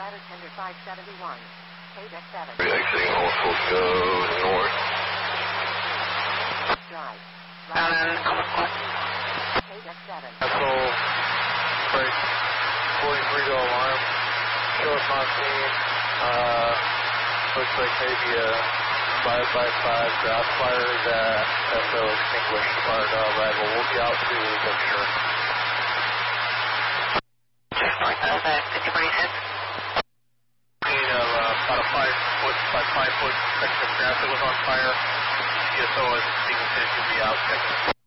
ladder tender 571. KDEX 7. Exiting also go north. Drive. Allen, KDEX 7. Echo, break, 43 to alarm. Show us on scene. Looks like maybe a 5x5 grass fire that SO extinguished upon arrival. We'll be out to make sure. Could you brace it? Need about a 5 foot by 5 foot section of grass that was on fire. CSO is being said to be out checking.